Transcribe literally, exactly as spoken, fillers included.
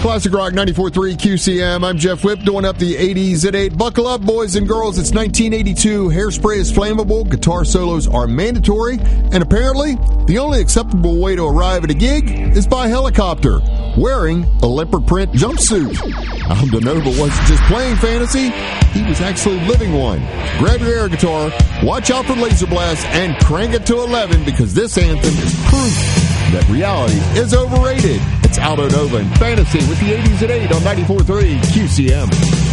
Classic Rock ninety-four point three Q C M. I'm Jeff Whip, doing up the eighties at eight. Buckle up, boys and girls. It's nineteen eighty-two. Hairspray is flammable. Guitar solos are mandatory. And apparently, the only acceptable way to arrive at a gig is by helicopter, wearing a leopard print jumpsuit. Aldo Nova wasn't just playing fantasy, he was actually living one. Grab your air guitar, watch out for laser blasts, and crank it to eleven, because this anthem is proof that reality is overrated. It's Aldo Nova and Fantasy with the eighties at eight on ninety-four point three Q C M.